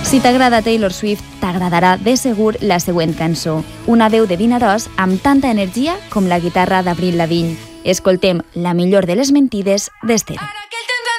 Si t'agrada Taylor Swift, t'agradarà de segur la següent cançó, una veu de Vinaròs amb tanta energia com la guitarra d'Avril Lavigne. Escoltem la millor de les mentides d'Esther.